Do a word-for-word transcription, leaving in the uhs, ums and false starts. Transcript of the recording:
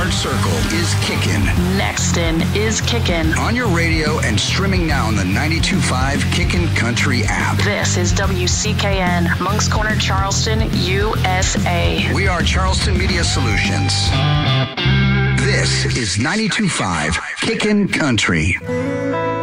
Hard Circle is kicking. Nexton is kicking. On your radio and streaming now on the ninety-two point five Kickin' Country app. This is W C K N, Monks Corner, Charleston, U S A. We are Charleston Media Solutions. This is ninety-two point five Kickin' Country.